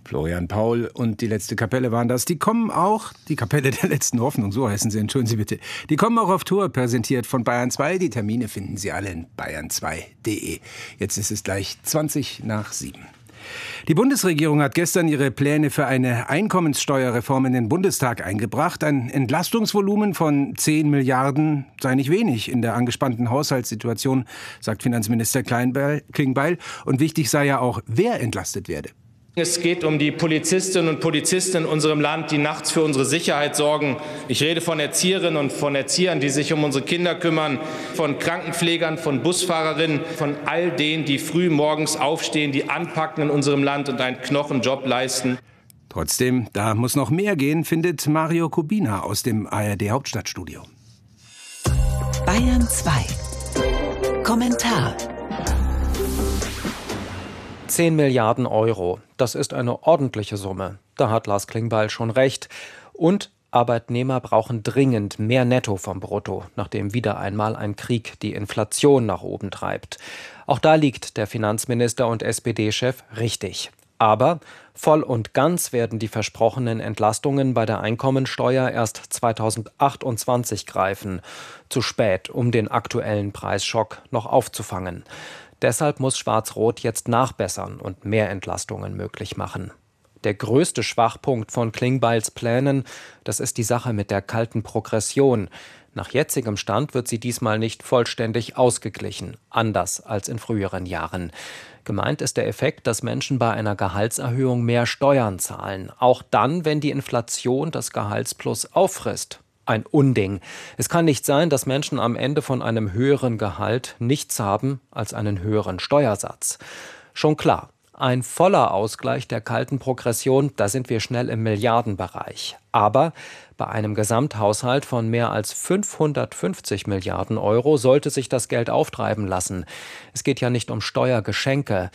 Florian Paul und die letzte Kapelle waren das. Die kommen auch, die Kapelle der letzten Hoffnung, so heißen sie, entschuldigen Sie bitte. Die kommen auch auf Tour, präsentiert von Bayern 2. Die Termine finden Sie alle in bayern2.de. Jetzt ist es gleich 7:20. Die Bundesregierung hat gestern ihre Pläne für eine Einkommenssteuerreform in den Bundestag eingebracht. Ein Entlastungsvolumen von 10 Milliarden sei nicht wenig in der angespannten Haushaltssituation, sagt Finanzminister Klingbeil. Und wichtig sei ja auch, wer entlastet werde. Es geht um die Polizistinnen und Polizisten in unserem Land, die nachts für unsere Sicherheit sorgen. Ich rede von Erzieherinnen und von Erziehern, die sich um unsere Kinder kümmern, von Krankenpflegern, von Busfahrerinnen, von all denen, die früh morgens aufstehen, die anpacken in unserem Land und einen Knochenjob leisten. Trotzdem, da muss noch mehr gehen, findet Mario Kubina aus dem ARD Hauptstadtstudio. Bayern 2. Kommentar. 10 Milliarden Euro, das ist eine ordentliche Summe. Da hat Lars Klingbeil schon recht. Und Arbeitnehmer brauchen dringend mehr Netto vom Brutto, nachdem wieder einmal ein Krieg die Inflation nach oben treibt. Auch da liegt der Finanzminister und SPD-Chef richtig. Aber voll und ganz werden die versprochenen Entlastungen bei der Einkommensteuer erst 2028 greifen. Zu spät, um den aktuellen Preisschock noch aufzufangen. Deshalb muss Schwarz-Rot jetzt nachbessern und mehr Entlastungen möglich machen. Der größte Schwachpunkt von Klingbeils Plänen, das ist die Sache mit der kalten Progression. Nach jetzigem Stand wird sie diesmal nicht vollständig ausgeglichen, anders als in früheren Jahren. Gemeint ist der Effekt, dass Menschen bei einer Gehaltserhöhung mehr Steuern zahlen, auch dann, wenn die Inflation das Gehaltsplus auffrisst. Ein Unding. Es kann nicht sein, dass Menschen am Ende von einem höheren Gehalt nichts haben als einen höheren Steuersatz. Schon klar, ein voller Ausgleich der kalten Progression, da sind wir schnell im Milliardenbereich. Aber bei einem Gesamthaushalt von mehr als 550 Milliarden Euro sollte sich das Geld auftreiben lassen. Es geht ja nicht um Steuergeschenke.